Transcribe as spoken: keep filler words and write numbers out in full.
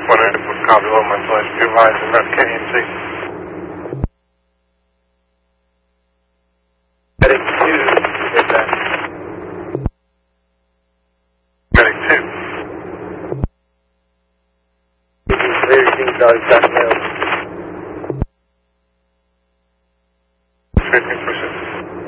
one eight four, copy, one one place, two lines, and that's K and C. Medic two, hit that. Medic two. Clear, King Charlie, Sacramento.